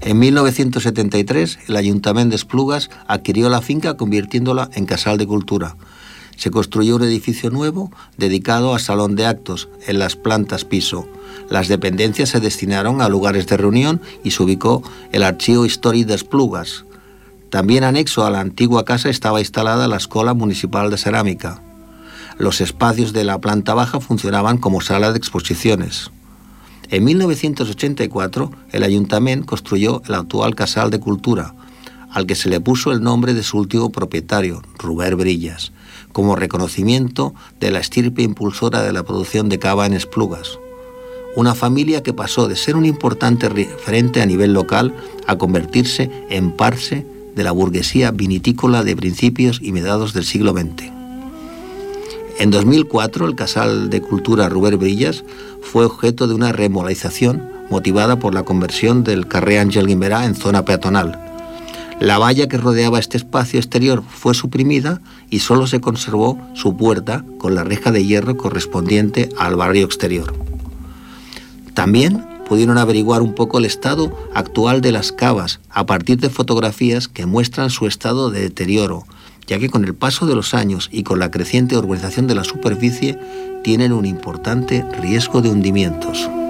En 1973, el Ayuntamiento de Esplugas adquirió la finca convirtiéndola en Casal de Cultura. Se construyó un edificio nuevo dedicado a salón de actos en las plantas piso. Las dependencias se destinaron a lugares de reunión y se ubicó el Archivo Históric de Esplugas. También anexo a la antigua casa estaba instalada la Escuela Municipal de Cerámica. Los espacios de la planta baja funcionaban como sala de exposiciones. En 1984, el Ayuntamiento construyó el actual Casal de Cultura, al que se le puso el nombre de su último propietario, Robert Brillas, como reconocimiento de la estirpe impulsora de la producción de cava en Esplugas. Una familia que pasó de ser un importante referente a nivel local a convertirse en parce de la burguesía vinitícola de principios y mediados del siglo XX. En 2004, el Casal de Cultura Robert Brillas fue objeto de una remodelización motivada por la conversión del carrer Ángel Guimerà en zona peatonal. La valla que rodeaba este espacio exterior fue suprimida y solo se conservó su puerta con la reja de hierro correspondiente al barrio exterior. También pudieron averiguar un poco el estado actual de las cavas a partir de fotografías que muestran su estado de deterioro, ya que con el paso de los años y con la creciente urbanización de la superficie tienen un importante riesgo de hundimientos.